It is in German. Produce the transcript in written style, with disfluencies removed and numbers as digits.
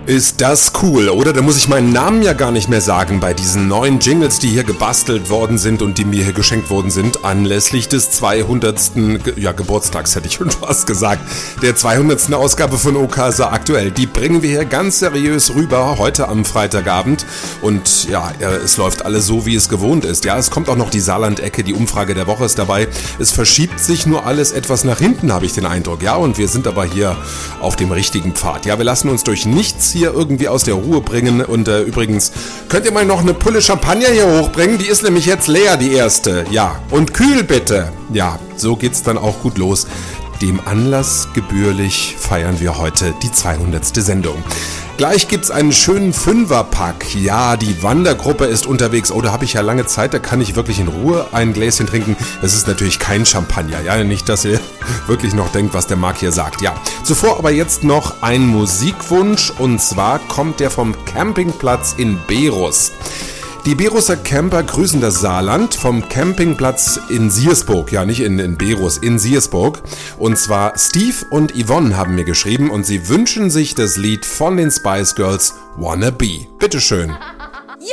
Ist das cool, oder? Da muss ich meinen Namen ja gar nicht mehr sagen bei diesen neuen Jingles, die hier gebastelt worden sind und die mir hier geschenkt worden sind, anlässlich des 200. Geburtstags, hätte ich schon fast gesagt, der 200. Ausgabe von Okasa aktuell. Die bringen wir hier ganz seriös rüber, heute am Freitagabend. Und ja, es läuft alles so, wie es gewohnt ist. Ja, es kommt auch noch die Saarland-Ecke, die Umfrage der Woche ist dabei. Es verschiebt sich nur alles etwas nach hinten, habe ich den Eindruck. Ja, und wir sind aber hier auf dem richtigen Pfad. Ja, wir lassen uns durch nichts hier irgendwie aus der Ruhe bringen. Und übrigens, könnt ihr mal noch eine Pulle Champagner hier hochbringen? Die ist nämlich jetzt leer, die erste. Ja, und kühl bitte. Ja, so geht's dann auch gut los. Dem Anlass gebührlich feiern wir heute die 200. Sendung. Gleich gibt's einen schönen Fünferpack. Ja, die Wandergruppe ist unterwegs. Oh, da habe ich ja lange Zeit, da kann ich wirklich in Ruhe ein Gläschen trinken. Das ist natürlich kein Champagner. Ja, nicht, dass ihr wirklich noch denkt, was der Marc hier sagt. Ja, zuvor aber jetzt noch ein Musikwunsch. Und zwar kommt der vom Campingplatz in Berus. Die Beruser Camper grüßen das Saarland vom Campingplatz in Siersburg. Ja, nicht in Berus, in Siersburg. Und zwar Steve und Yvonne haben mir geschrieben und sie wünschen sich das Lied von den Spice Girls, Wanna Be. Bitteschön.